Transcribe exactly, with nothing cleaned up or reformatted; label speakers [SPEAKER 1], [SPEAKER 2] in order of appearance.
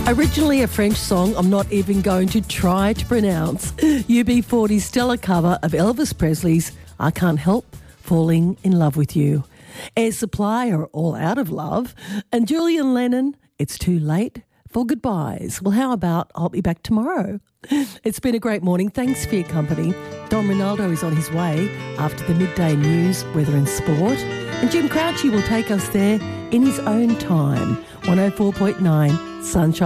[SPEAKER 1] Originally a French song I'm not even going to try to pronounce. U B forty's stellar cover of Elvis Presley's I Can't Help Falling in Love with You. Air Supply are All Out of Love. And Julian Lennon, It's Too Late for Goodbyes. Well, how about I'll be back tomorrow? It's been a great morning. Thanks for your company. Don Ronaldo is on his way after the midday news, weather and sport. And Jim Crouchy will take us there in his own time. one oh four point nine Sunshine.